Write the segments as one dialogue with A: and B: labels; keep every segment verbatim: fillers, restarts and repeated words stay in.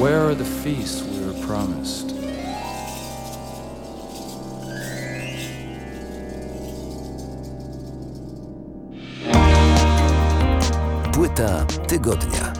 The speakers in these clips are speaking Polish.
A: Where are the feasts we were promised?
B: Płyta tygodnia.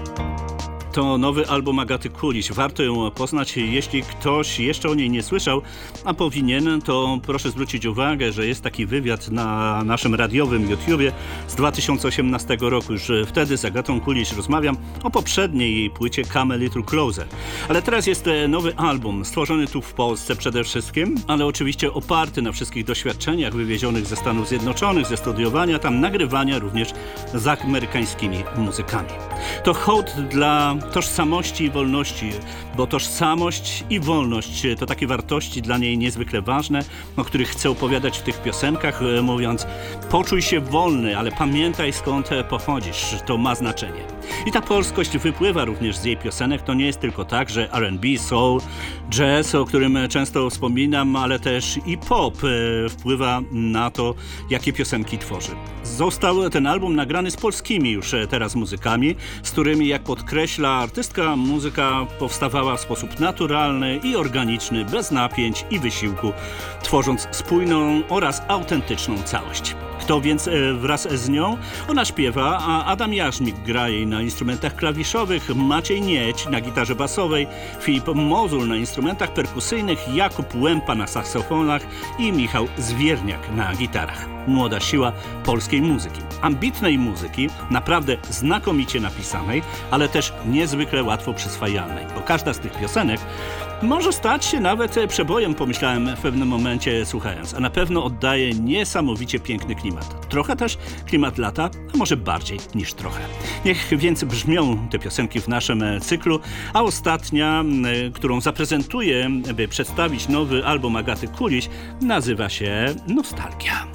C: To nowy album Agaty Kuliś. Warto ją poznać, jeśli ktoś jeszcze o niej nie słyszał, a powinien, to proszę zwrócić uwagę, że jest taki wywiad na naszym radiowym YouTubie z dwa tysiące osiemnastego roku. Już wtedy z Agatą Kuliś rozmawiam o poprzedniej jej płycie Come a Little Closer. Ale teraz jest nowy album, stworzony tu w Polsce przede wszystkim, ale oczywiście oparty na wszystkich doświadczeniach wywiezionych ze Stanów Zjednoczonych, ze studiowania tam, nagrywania również z amerykańskimi muzykami. To hołd dla tożsamości i wolności, bo tożsamość i wolność to takie wartości dla niej niezwykle ważne, o których chcę opowiadać w tych piosenkach, mówiąc: poczuj się wolny, ale pamiętaj, skąd pochodzisz, to ma znaczenie. I ta polskość wypływa również z jej piosenek. To nie jest tylko tak, że R and B, soul, jazz, o którym często wspominam, ale też i pop wpływa na to, jakie piosenki tworzy. Został ten album nagrany z polskimi już teraz muzykami, z którymi, jak podkreśla artystka, muzyka powstawała w sposób naturalny i organiczny, bez napięć i wysiłku, tworząc spójną oraz autentyczną całość. Kto więc wraz z nią? Ona śpiewa, a Adam Jarzmik gra jej na instrumentach klawiszowych, Maciej Nieć na gitarze basowej, Filip Mozul na instrumentach perkusyjnych, Jakub Łępa na saksofonach i Michał Zwierniak na gitarach. Młoda siła polskiej muzyki. Ambitnej muzyki, naprawdę znakomicie napisanej, ale też niezwykle łatwo przyswajalnej, bo każda z tych piosenek może stać się nawet przebojem, pomyślałem w pewnym momencie słuchając, a na pewno oddaje niesamowicie piękny klimat. Trochę też klimat lata, a może bardziej niż trochę. Niech więc brzmią te piosenki w naszym cyklu, a ostatnia, którą zaprezentuję, by przedstawić nowy album Agaty Kuliś, nazywa się Nostalgia.